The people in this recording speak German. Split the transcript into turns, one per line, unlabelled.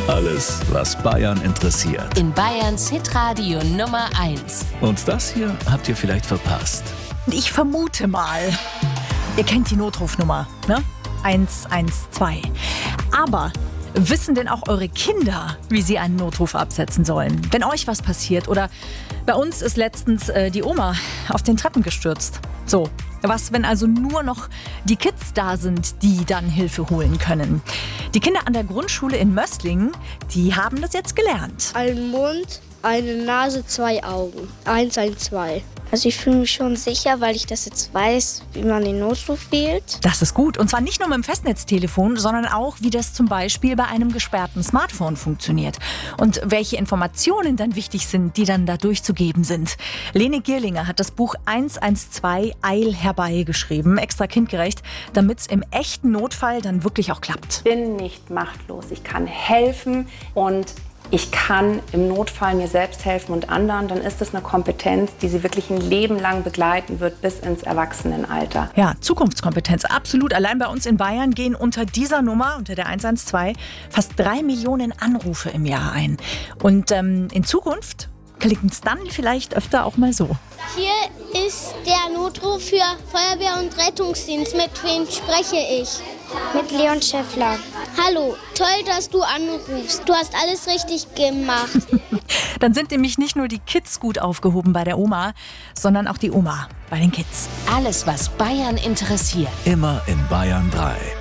Alles, was Bayern interessiert.
In Bayerns Hitradio Nummer 1.
Und das hier habt ihr vielleicht verpasst.
Ich vermute mal, ihr kennt die Notrufnummer, ne? 112. Aber wissen denn auch eure Kinder, wie sie einen Notruf absetzen sollen? Wenn euch was passiert oder bei uns ist letztens die Oma auf den Treppen gestürzt. So, was, wenn also nur noch die Kids da sind, die dann Hilfe holen können? Die Kinder an der Grundschule in Mösslingen, die haben das jetzt gelernt.
Ein Mund, eine Nase, 2 Augen. 112.
Also ich fühle mich schon sicher, weil ich das jetzt weiß, wie man den Notruf wählt.
Das ist gut. Und zwar nicht nur mit dem Festnetztelefon, sondern auch, wie das zum Beispiel bei einem gesperrten Smartphone funktioniert. Und welche Informationen dann wichtig sind, die dann da durchzugeben sind. Lene Gierlinger hat das Buch 112 Eil herbei geschrieben, extra kindgerecht, damit es im echten Notfall dann wirklich auch klappt.
Ich bin nicht machtlos. Ich kann helfen und ich kann im Notfall mir selbst helfen und anderen, dann ist das eine Kompetenz, die sie wirklich ein Leben lang begleiten wird bis ins Erwachsenenalter.
Ja, Zukunftskompetenz, absolut. Allein bei uns in Bayern gehen unter dieser Nummer, unter der 112, fast 3 Millionen Anrufe im Jahr ein. Und in Zukunft klingt es dann vielleicht öfter auch mal so.
Hier ist der Notruf für Feuerwehr und Rettungsdienst. Mit wem spreche ich?
Mit Leon Schäffler.
Hallo, toll, dass du anrufst. Du hast alles richtig gemacht.
Dann sind nämlich nicht nur die Kids gut aufgehoben bei der Oma, sondern auch die Oma bei den Kids.
Alles, was Bayern interessiert.
Immer in Bayern 3.